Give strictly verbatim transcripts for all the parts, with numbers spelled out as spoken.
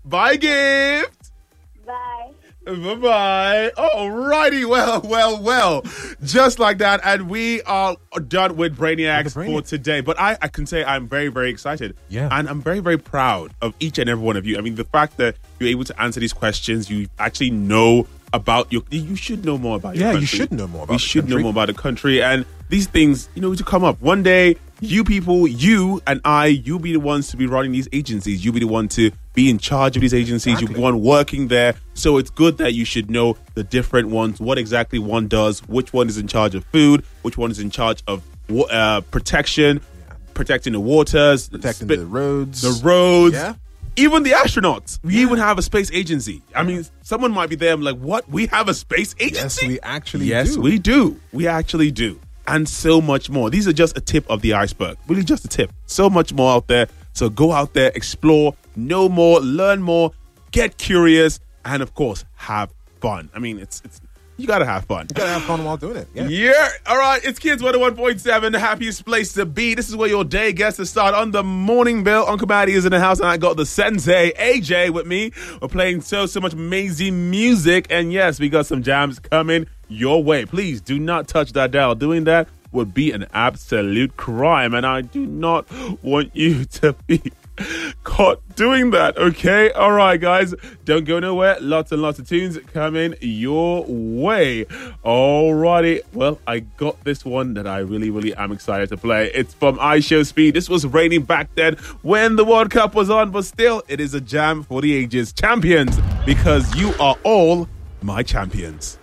Bye, Gift. Bye. Bye-bye. Alrighty, well, well, well. Just like that, and we are done with Brainiacs Brainiac. for today. But I, I can say I'm very, very excited. Yeah. And I'm very, very proud of each and every one of you. I mean, the fact that you're able to answer these questions, you actually know about your... You should know more about your Yeah, country. you should know more about We the should know country. more about the country. And these things, you know, to come up. One day, you people, you and I, you'll be the ones to be running these agencies. You'll be the one to be in charge of these agencies. Exactly. You'll be the one working there. So it's good that you should know the different ones, what exactly one does, which one is in charge of food, which one is in charge of wa- uh, protection, protecting the waters, Protecting sp- the roads. the roads. Yeah. Even the astronauts. We even have a space agency. I mean, someone might be there and like, what? We have a space agency? Yes, we actually Yes, do. we do. We actually do. And so much more. These are just a tip of the iceberg. Really just a tip. So much more out there. So go out there, explore, know more, learn more, get curious, and of course, have fun. I mean, it's it's you gotta have fun. You gotta have fun while doing it. Yeah. Yeah. All right. It's Kids one oh one point seven, the happiest place to be. This is where your day gets to start. On the morning bill, Uncle Maddie is in the house, and I got the sensei, A J, with me. We're playing so, so much amazing music. And yes, we got some jams coming your way. Please do not touch that dial. Doing that would be an absolute crime, and I do not want you to be caught doing that, okay? All right, guys, don't go nowhere. Lots and lots of tunes coming your way. Alrighty, well, I got this one that I really, really am excited to play. It's from iShowSpeed. This was raining back then when the World Cup was on, but still, it is a jam for the ages. Champions, because you are all my champions.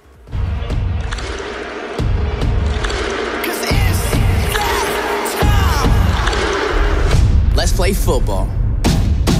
Let's play football.